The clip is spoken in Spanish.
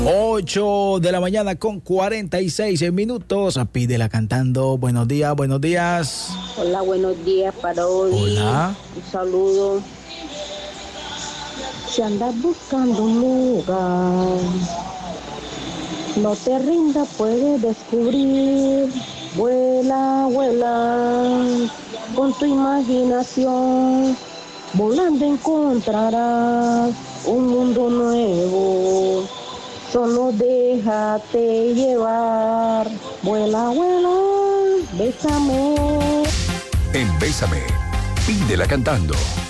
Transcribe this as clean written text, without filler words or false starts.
8 de la mañana con 46 minutos. Pídela cantando. Buenos días, buenos días. Hola, buenos días para hoy. Hola. Un saludo. Si andas buscando un lugar, no te rindas, puedes descubrir. Vuela, vuela, con tu imaginación. Volando encontrarás un mundo nuevo. Solo déjate llevar. Vuela, vuela, bésame. En Bésame, pídela cantando.